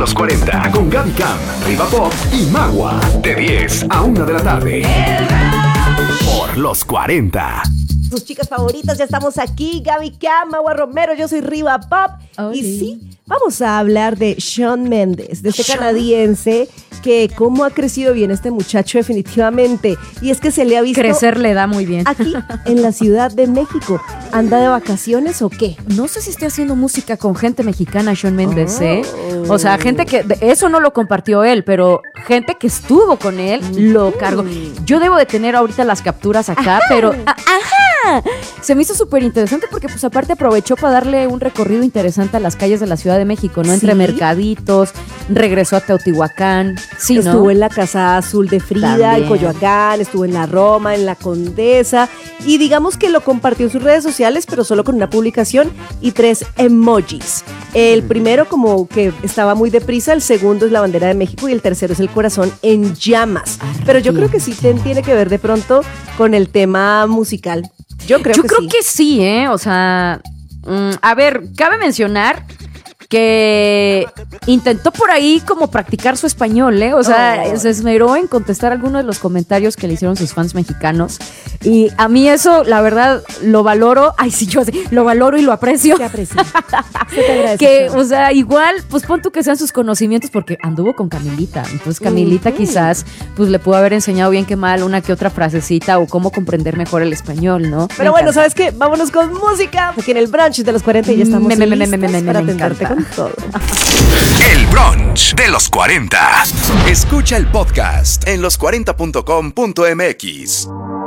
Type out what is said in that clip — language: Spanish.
los 40 con Gaby Cam, Riva Pop y Magua. De 10 a 1 de la tarde. Por los 40. Sus chicas favoritas, ya estamos aquí. Gaby Cam, Magua Romero, yo soy Riva Pop. Oli. Y sí, vamos a hablar de Shawn Mendes, de este canadiense que cómo ha crecido bien este muchacho definitivamente. Y es que se le ha visto Crecer le da muy bien. aquí en la Ciudad de México. ¿Anda de vacaciones o qué? No sé si esté haciendo música con gente mexicana, Shawn Mendes, ¿eh? O sea, gente que... Eso no lo compartió él, pero gente que estuvo con él lo cargó. Yo debo de tener ahorita las capturas acá, pero... ¡Ajá! Se me hizo súper interesante porque pues aparte aprovechó para darle un recorrido interesante a las calles de la Ciudad de México, ¿no? Entre ¿Sí? mercaditos, regresó a Teotihuacán. Sí, ¿no? Estuvo en la Casa Azul de Frida, También. en Coyoacán, estuvo en la Roma, en la Condesa, y digamos que lo compartió en sus redes sociales, pero solo con una publicación y 3 emojis. El primero como que estaba muy deprisa, el segundo es la bandera de México y el tercero es el corazón en llamas. Pero yo creo que sí tiene que ver de pronto con el tema musical. Yo creo que sí, ¿eh? O sea, a ver, cabe mencionar que intentó por ahí como practicar su español, ¿eh? O sea, se esmeró en contestar algunos de los comentarios que le hicieron sus fans mexicanos. Y a mí eso, la verdad, lo valoro. Ay, sí, yo así, lo valoro y lo aprecio. Te aprecio. Se te agradece. Que, o sea, igual, pues pon tú que sean sus conocimientos, porque anduvo con Camilita. Entonces, Camilita quizás, pues le pudo haber enseñado bien que mal una que otra frasecita o cómo comprender mejor el español, ¿no? Pero bueno, ¿sabes qué? Vámonos con música, porque en el brunch de los 40 ya estamos listas para atenderte con todo. El brunch de los 40. Escucha el podcast en los40.com.mx.